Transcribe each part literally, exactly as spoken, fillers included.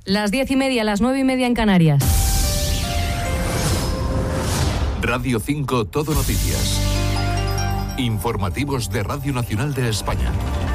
Las diez y media, las nueve y media en Canarias. Radio cinco Todo Noticias. Informativos de Radio Nacional de España.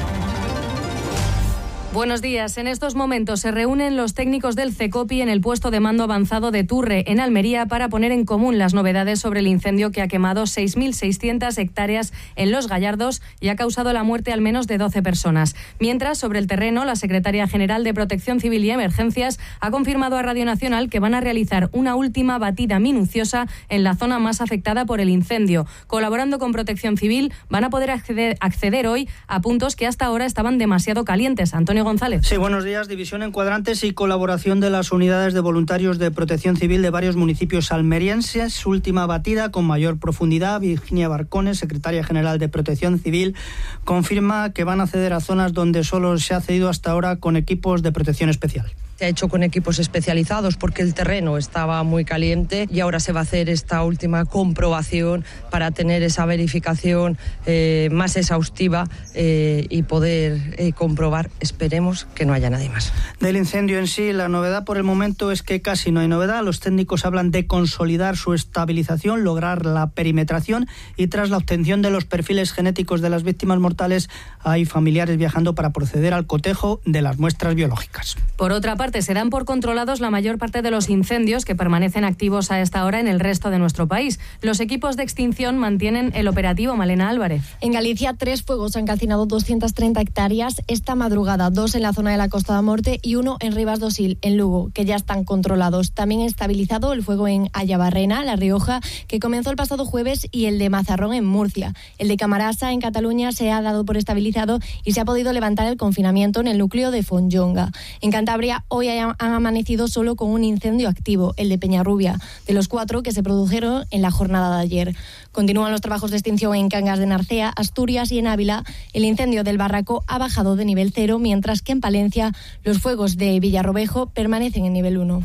Buenos días. En estos momentos se reúnen los técnicos del CECOPI en el puesto de mando avanzado de Turre, en Almería, para poner en común las novedades sobre el incendio que ha quemado seis mil seiscientas hectáreas en Los Gallardos y ha causado la muerte al menos de doce personas. Mientras, sobre el terreno, la secretaria general de Protección Civil y Emergencias ha confirmado a Radio Nacional que van a realizar una última batida minuciosa en la zona más afectada por el incendio. Colaborando con Protección Civil, van a poder acceder, acceder hoy a puntos que hasta ahora estaban demasiado calientes. Antonio González. Sí, buenos días. División en cuadrantes y colaboración de las unidades de voluntarios de Protección Civil de varios municipios almerienses. Última batida con mayor profundidad. Virginia Barcones, secretaria general de Protección Civil, confirma que van a acceder a zonas donde solo se ha accedido hasta ahora con equipos de protección especial. Se ha hecho con equipos especializados porque el terreno estaba muy caliente y ahora se va a hacer esta última comprobación para tener esa verificación eh, más exhaustiva eh, y poder eh, comprobar, esperemos, que no haya nadie más. Del incendio en sí, la novedad por el momento es que casi no hay novedad. Los técnicos hablan de consolidar su estabilización, lograr la perimetración y tras la obtención de los perfiles genéticos de las víctimas mortales hay familiares viajando para proceder al cotejo de las muestras biológicas. Por otra parte, se dan por controlados la mayor parte de los incendios que permanecen activos a esta hora en el resto de nuestro país. Los equipos de extinción mantienen el operativo. Malena Álvarez. En Galicia, tres fuegos han calcinado doscientas treinta hectáreas esta madrugada, dos en la zona de la Costa da Morte y uno en Ribas do Sil, en Lugo, que ya están controlados. También ha estabilizado el fuego en Ayabarrena, La Rioja, que comenzó el pasado jueves, y el de Mazarrón en Murcia. El de Camarasa en Cataluña se ha dado por estabilizado y se ha podido levantar el confinamiento en el núcleo de Fonllonga. En Cantabria, hoy han amanecido solo con un incendio activo, el de Peñarrubia, de los cuatro que se produjeron en la jornada de ayer. Continúan los trabajos de extinción en Cangas de Narcea, Asturias y en Ávila. El incendio del Barraco ha bajado de nivel cero, mientras que en Palencia los fuegos de Villarrobejo permanecen en nivel uno.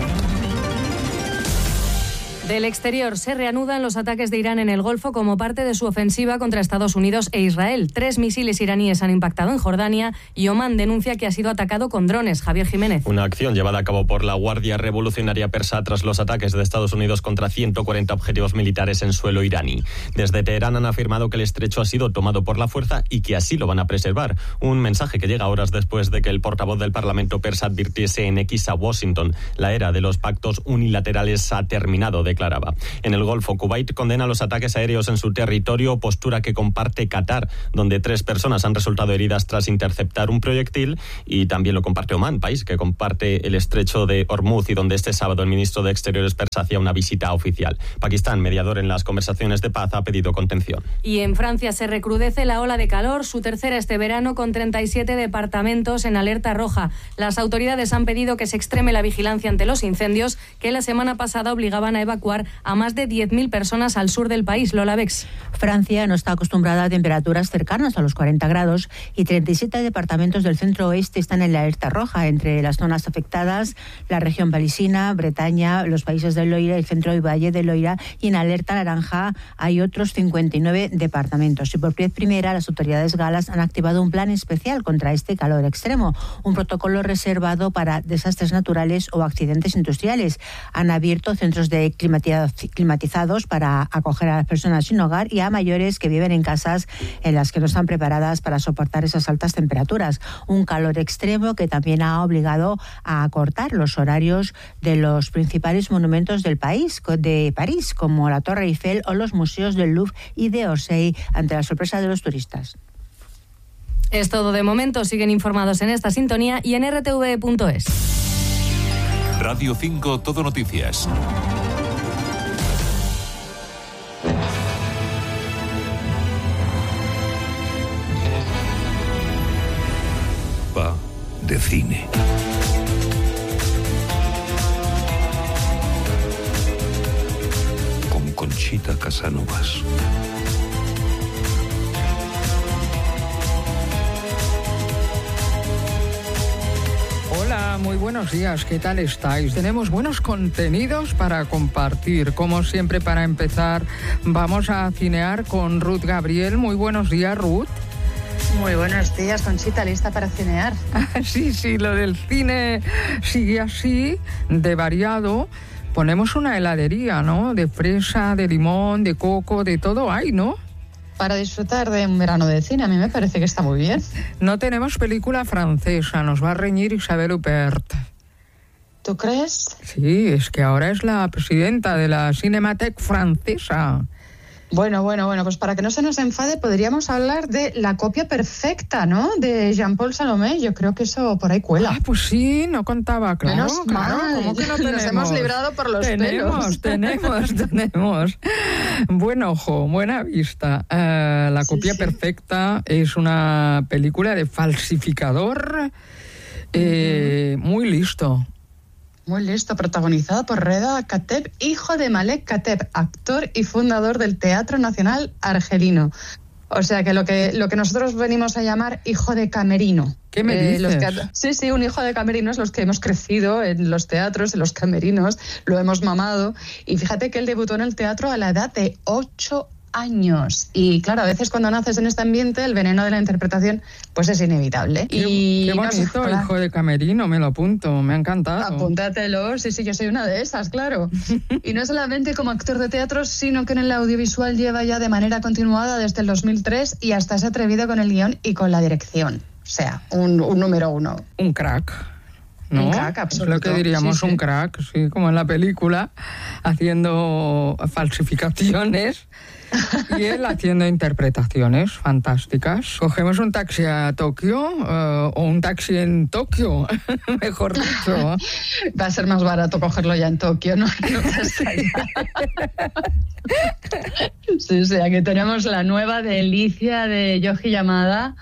Del exterior, se reanudan los ataques de Irán en el Golfo como parte de su ofensiva contra Estados Unidos e Israel. Tres misiles iraníes han impactado en Jordania y Omán denuncia que ha sido atacado con drones. Javier Jiménez. Una acción llevada a cabo por la Guardia Revolucionaria Persa tras los ataques de Estados Unidos contra ciento cuarenta objetivos militares en suelo iraní. Desde Teherán han afirmado que el estrecho ha sido tomado por la fuerza y que así lo van a preservar. Un mensaje que llega horas después de que el portavoz del Parlamento persa advirtiese en X a Washington: la era de los pactos unilaterales ha terminado, de declaraba. En el Golfo, Kuwait condena los ataques aéreos en su territorio, postura que comparte Qatar, donde tres personas han resultado heridas tras interceptar un proyectil, y también lo comparte Omán, país que comparte el estrecho de Hormuz y donde este sábado el ministro de Exteriores persa hacía una visita oficial. Pakistán, mediador en las conversaciones de paz, ha pedido contención. Y en Francia se recrudece la ola de calor, su tercera este verano, con treinta y siete departamentos en alerta roja. Las autoridades han pedido que se extreme la vigilancia ante los incendios que la semana pasada obligaban a evacuar a más de diez mil personas al sur del país. Lola Bex. Francia no está acostumbrada a temperaturas cercanas a los cuarenta grados y treinta y siete departamentos del centro oeste están en la alerta roja. Entre las zonas afectadas, la región parisina, Bretaña, los países del Loira, el centro y valle del Loira, y en alerta naranja hay otros cincuenta y nueve departamentos. Y por vez primera, las autoridades galas han activado un plan especial contra este calor extremo, un protocolo reservado para desastres naturales o accidentes industriales. Han abierto centros de climatización climatizados para acoger a las personas sin hogar y a mayores que viven en casas en las que no están preparadas para soportar esas altas temperaturas. Un calor extremo que también ha obligado a acortar los horarios de los principales monumentos del país, de París, como la Torre Eiffel o los museos del Louvre y de Orsay, ante la sorpresa de los turistas. Es todo de momento. Siguen informados en esta sintonía y en r t v punto es. Radio cinco Todo Noticias. Va de cine. Con Conchita Casanovas. Hola, muy buenos días, ¿qué tal estáis? Tenemos buenos contenidos para compartir. Como siempre, para empezar, vamos a cinear con Ruth Gabriel. Muy buenos días, Ruth. Muy buenos días, Conchita, ¿lista para cinear? Sí, sí, lo del cine sigue así, de variado. Ponemos una heladería, ¿no? De fresa, de limón, de coco, de todo hay, ¿no? Para disfrutar de un verano de cine, a mí me parece que está muy bien. No tenemos película francesa, nos va a reñir Isabel Huppert. ¿Tú crees? Sí, es que ahora es la presidenta de la Cinémathèque francesa. Bueno, bueno, bueno, pues para que no se nos enfade podríamos hablar de La copia perfecta, ¿no? De Jean-Paul Salomé, yo creo que eso por ahí cuela. Ah, pues sí, no contaba, claro. Menos claro, mal, ¿cómo que no tenemos? Nos hemos librado por los tenemos, pelos. Tenemos, tenemos, Buen ojo, buena vista. Uh, La copia sí, sí. perfecta es una película de falsificador eh, uh-huh. muy listo. Muy listo, protagonizado por Reda Kateb, hijo de Malek Kateb, actor y fundador del Teatro Nacional Argelino. O sea que lo que lo que nosotros venimos a llamar hijo de camerino. ¿Qué me dices? Eh, los que, sí, sí, un hijo de camerino es los que hemos crecido en los teatros, en los camerinos, lo hemos mamado. Y fíjate que él debutó en el teatro a la edad de ocho años. Y claro, a veces cuando naces en este ambiente, el veneno de la interpretación pues es inevitable. Qué, y qué bonito, no sé, hijo de camerino, me lo apunto, me ha encantado. Apúntatelo, sí, sí, yo soy una de esas, claro. Y no solamente como actor de teatro, sino que en el audiovisual lleva ya de manera continuada desde el dos mil tres y hasta se ha atrevido con el guión y con la dirección. O sea, un, un número uno. Un crack. ¿No? Un crack, absoluto. Es lo que diríamos, sí, sí. un crack, sí, como en la película, haciendo falsificaciones y él haciendo interpretaciones fantásticas. Cogemos un taxi a Tokio uh, o un taxi en Tokio, mejor dicho. Va a ser más barato cogerlo ya en Tokio, ¿no? no pasa ya. Sí, sí, aquí tenemos la nueva delicia de Yoji Yamada.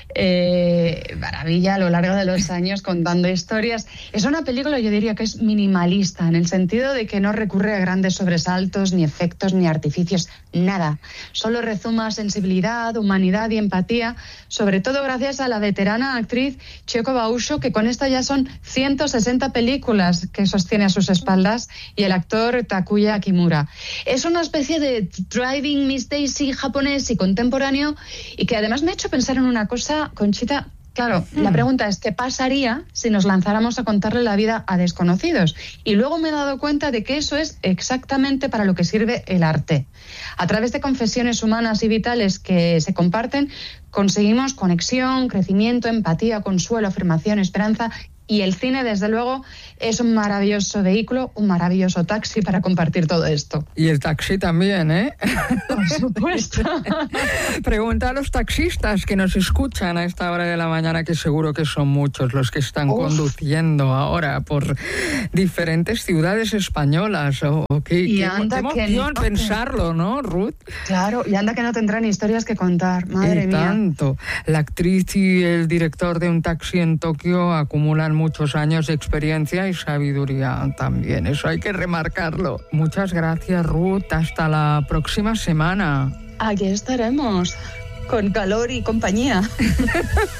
Eh, maravilla a lo largo de los años contando historias. Es una película, yo diría que es minimalista, en el sentido de que no recurre a grandes sobresaltos, ni efectos, ni artificios, nada. Solo rezuma sensibilidad, humanidad y empatía, sobre todo gracias a la veterana actriz Chieko Bausho, que con esta ya son ciento sesenta películas que sostiene a sus espaldas, y el actor Takuya Kimura. Es una especie de Driving Miss Daisy japonés y contemporáneo, y que además me ha hecho pensar en una cosa, Conchita. Claro, hmm. la pregunta es, ¿qué pasaría si nos lanzáramos a contarle la vida a desconocidos? Y luego me he dado cuenta de que eso es exactamente para lo que sirve el arte. A través de confesiones humanas y vitales que se comparten, conseguimos conexión, crecimiento, empatía, consuelo, afirmación, esperanza. Y el cine, desde luego, es un maravilloso vehículo, un maravilloso taxi para compartir todo esto. Y el taxi también, ¿eh? Por supuesto. Pregunta a los taxistas que nos escuchan a esta hora de la mañana, que seguro que son muchos los que están Uf. conduciendo ahora por diferentes ciudades españolas. Oh, qué, y qué, anda qué emoción que pensarlo, ¿no, Ruth? Claro, y anda que no tendrán historias que contar, madre y mía. Tanto. La actriz y el director de un taxi en Tokio acumulan muchos años de experiencia y sabiduría también. Eso hay que remarcarlo. Muchas gracias, Ruth. Hasta la próxima semana. Aquí estaremos, con calor y compañía.